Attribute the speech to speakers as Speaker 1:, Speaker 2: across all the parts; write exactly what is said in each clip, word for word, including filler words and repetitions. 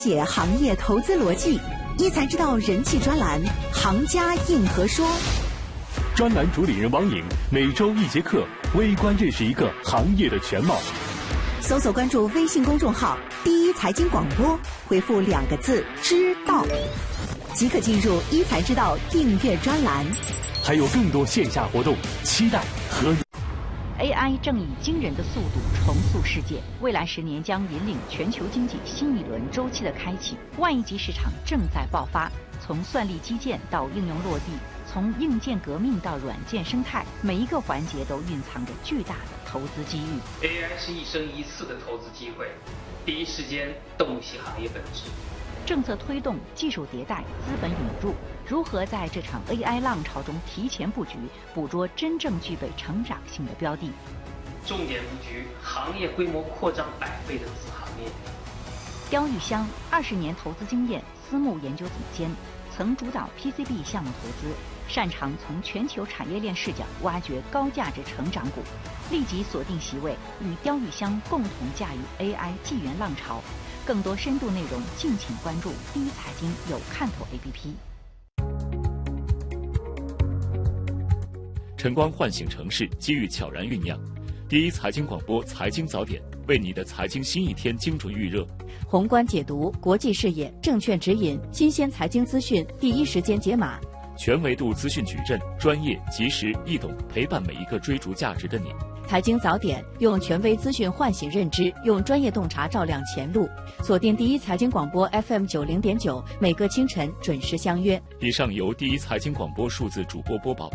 Speaker 1: 解行业投资逻辑，一财知道人气专栏，行家硬核说。
Speaker 2: 专栏主理人王颖每周一节课，微观认识一个行业的全貌。
Speaker 1: 搜索关注微信公众号“第一财经广播”，回复两个字“知道”，即可进入一财知道订阅专栏。
Speaker 2: 还有更多线下活动，期待和。
Speaker 3: A I 正以惊人的速度重塑世界，未来十年将引领全球经济新一轮周期的开启。万亿级市场正在爆发，从算力基建到应用落地，从硬件革命到软件生态，每一个环节都蕴藏着巨大的投资机遇。
Speaker 4: A I 是一生一次的投资机会，第一时间洞悉行业本质。
Speaker 3: 政策推动、技术迭代、资本涌入，如何在这场 A I 浪潮中提前布局，捕捉真正具备成长性的标的？
Speaker 4: 重点布局行业规模扩张百倍的子行业。
Speaker 3: 刁玉香二十年投资经验，私募研究总监，曾主导 P C B 项目投资，擅长从全球产业链视角挖掘高价值成长股。立即锁定席位，与刁玉香共同驾驭 A I 纪元浪潮。更多深度内容，敬请关注第一财经有看头 A P P。
Speaker 2: 晨光唤醒城市，机遇悄然酝酿。第一财经广播财经早点，为你的财经新一天精准预热。
Speaker 5: 宏观解读，国际视野，证券指引，新鲜财经资讯，第一时间解码。
Speaker 2: 全维度资讯矩阵，专业、及时、易懂，陪伴每一个追逐价值的你。
Speaker 5: 财经早点，用权威资讯唤醒认知，用专业洞察照亮前路。锁定第一财经广播 F M 九零点九，每个清晨准时相约。
Speaker 2: 以上由第一财经广播数字主播播报。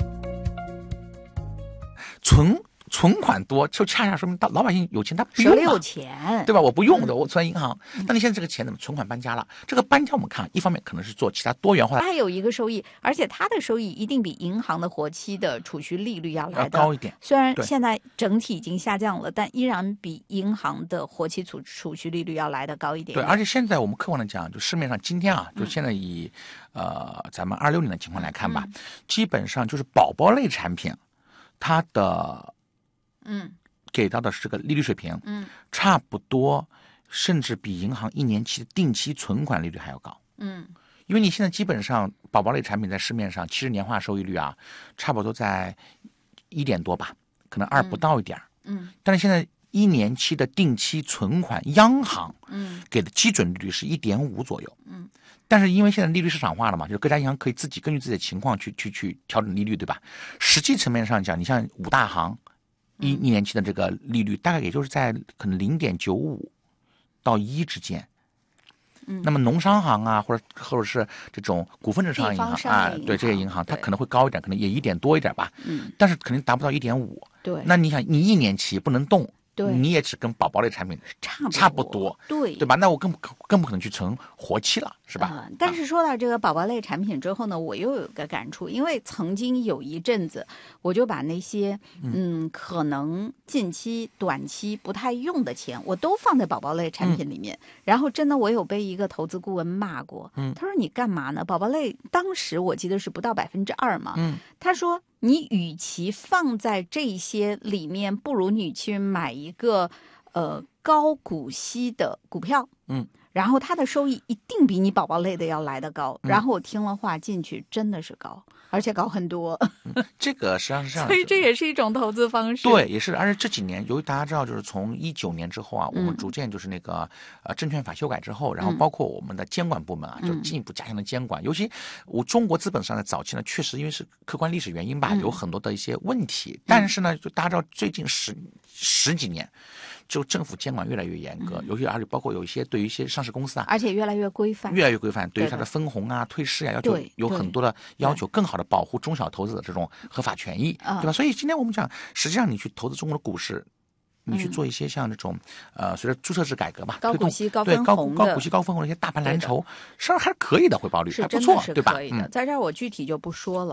Speaker 6: 存存款多，就恰恰说明老百姓有钱，他不用
Speaker 7: 手里有钱，
Speaker 6: 对吧？我不用的，我存在银行。那、嗯、你现在这个钱怎么存款搬家了？这个搬家我们看，一方面可能是做其他多元化的，
Speaker 7: 它还有一个收益，而且它的收益一定比银行的活期的储蓄利率要来的
Speaker 6: 高一点。
Speaker 7: 虽然现在整体已经下降了，但依然比银行的活期储储蓄利率要来的高一点。
Speaker 6: 对，而且现在我们客观的讲，就市面上今天啊，就现在以、嗯、呃咱们二六年的情况来看吧、嗯，基本上就是宝宝类产品，它的
Speaker 7: 嗯。
Speaker 6: 给到的是这个利率水平，
Speaker 7: 嗯，
Speaker 6: 差不多，甚至比银行一年期的定期存款利率还要高，
Speaker 7: 嗯，
Speaker 6: 因为你现在基本上宝宝类产品在市面上，其实年化收益率啊，差不多在一点多吧，可能二不到一点，
Speaker 7: 嗯，
Speaker 6: 但是现在一年期的定期存款，央行
Speaker 7: 嗯
Speaker 6: 给的基准利率是一点五左右，
Speaker 7: 嗯，
Speaker 6: 但是因为现在利率市场化了嘛，就是各家银行可以自己根据自己的情况去去去调整利率，对吧？实际层面上讲，你像五大行。一一年期的这个利率大概也就是在可能零点九五到一之间，
Speaker 7: 嗯，
Speaker 6: 那么农商行啊，或者或者是这种股份制商业银行啊，对这些银行，它可能会高一点，可能也一点多一点吧，
Speaker 7: 嗯，
Speaker 6: 但是肯定达不到一点五，
Speaker 7: 对，
Speaker 6: 那你想，你一年期不能动。
Speaker 7: 对，
Speaker 6: 你也只跟宝宝类产品
Speaker 7: 差不
Speaker 6: 差不多，
Speaker 7: 对
Speaker 6: 对吧？那我更更不可能去存活期了，是吧？
Speaker 7: 呃、但是说到这个宝宝类产品之后呢，我又有个感触，因为曾经有一阵子，我就把那些嗯可能近期、短期不太用的钱，我都放在宝宝类产品里面。嗯、然后真的，我有被一个投资顾问骂过，
Speaker 6: 嗯，
Speaker 7: 他说你干嘛呢？宝宝类当时我记得是不到百分之二嘛，
Speaker 6: 嗯，
Speaker 7: 他说。你与其放在这些里面，不如你去买一个呃高股息的股票，
Speaker 6: 嗯，
Speaker 7: 然后它的收益一定比你宝宝类的要来得高。
Speaker 6: 嗯、
Speaker 7: 然后我听了话进去，真的是高，而且高很多。
Speaker 6: 嗯、这个实际上是这样，
Speaker 7: 所以这也是一种投资方式。
Speaker 6: 对，也是。而且这几年，由于大家知道，就是从一九年之后啊，
Speaker 7: 嗯、
Speaker 6: 我们逐渐就是那个呃证券法修改之后，然后包括我们的监管部门啊，
Speaker 7: 嗯、
Speaker 6: 就进一步加强了监管。尤其我中国资本上的早期呢，确实因为是客观历史原因吧，
Speaker 7: 嗯、
Speaker 6: 有很多的一些问题。但是呢，就大家知道，最近十十几年。就政府监管越来越严格，
Speaker 7: 嗯、
Speaker 6: 尤其而且包括有一些对于一些上市公司啊，
Speaker 7: 而且越来越规范，
Speaker 6: 越来越规范，对于它的分红啊、退市啊，要求有很多的要求，更好的保护中小投资者这种合法权益，对吧？所以今天我们讲，实际上你去投资中国的股市。你去做一些像这种，嗯、呃，随着注册制改革吧，
Speaker 7: 高股息、高
Speaker 6: 分
Speaker 7: 红
Speaker 6: 对高高股息、高分红的一些大盘蓝筹，实际上还是可以的，回报率还不错，对吧？
Speaker 7: 是可以的。在这儿我具体就不说了啊，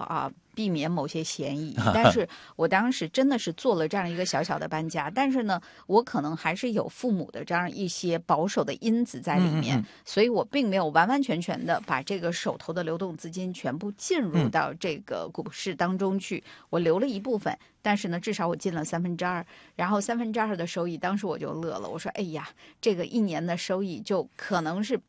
Speaker 7: 避免某些嫌疑。但是我当时真的是做了这样一个小小的搬家，但是呢，我可能还是有父母的这样一些保守的因子在里面，嗯嗯嗯，所以我并没有完完全全的把这个手头的流动资金全部进入到这个股市当中去，嗯，我留了一部分。但是呢，至少我进了三分之二，然后三分之二的收益，当时我就乐了。我说：“哎呀，这个一年的收益就可能是